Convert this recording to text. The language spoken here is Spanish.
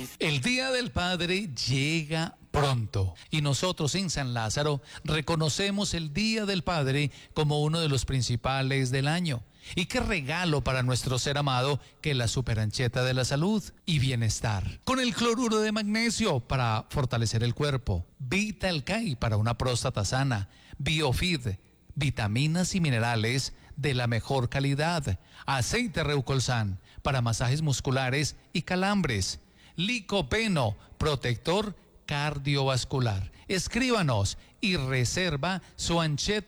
El Día del Padre llega pronto y nosotros en San Lázaro reconocemos el Día del Padre como uno de los principales del año. Y qué regalo para nuestro ser amado que la superancheta de la salud y bienestar. Con el cloruro de magnesio para fortalecer el cuerpo, Vitalcay para una próstata sana, Biofid, vitaminas y minerales de la mejor calidad, aceite Reucolsan para masajes musculares y calambres, Licopeno, protector cardiovascular. Escríbanos y reserva su ancheta